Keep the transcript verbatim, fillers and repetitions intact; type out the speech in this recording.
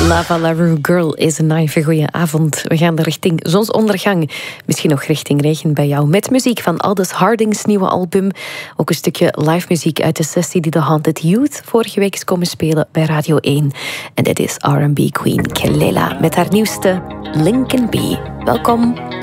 Lava LaRue, Girl is a Knife. Goeie avond. We gaan richting zonsondergang. Misschien nog richting regen bij jou. Met muziek van Aldous Harding's nieuwe album. Ook een stukje live muziek uit de sessie die de Haunted Youth vorige week is komen spelen bij Radio één. En dit is R en B queen Kelela met haar nieuwste Lincoln B. Welkom.